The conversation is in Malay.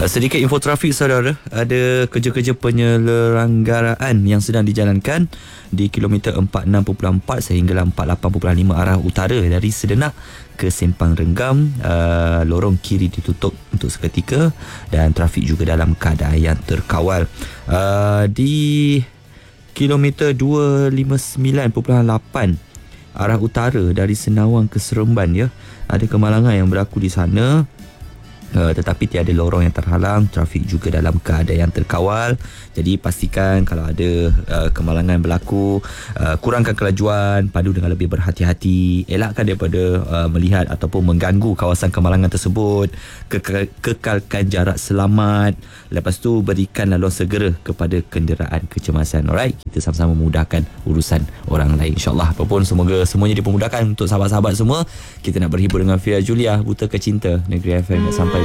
Sedikit info trafik saudara. Ada kerja-kerja penyelenggaraan yang sedang dijalankan di kilometer 46.4 sehingga 48.5 arah utara dari Sedenak ke Sempang Renggam. Lorong kiri ditutup untuk seketika dan trafik juga dalam keadaan yang terkawal. Di kilometer 259.8 arah utara dari Senawang ke Seremban, ya, ada kemalangan yang berlaku di sana. Tetapi tiada lorong yang terhalang, trafik juga dalam keadaan yang terkawal. Jadi pastikan kalau ada kemalangan berlaku, kurangkan kelajuan, padu dengan lebih berhati-hati, elakkan daripada melihat ataupun mengganggu kawasan kemalangan tersebut, kekalkan jarak selamat. Lepas tu berikan laluan segera kepada kenderaan kecemasan. Alright, kita sama-sama memudahkan urusan orang lain, insyaAllah. Apapun, semoga semuanya dipermudahkan untuk sahabat-sahabat semua. Kita nak berhibur dengan Fia Julia, Buta ke Cinta Negeri FM yang sampai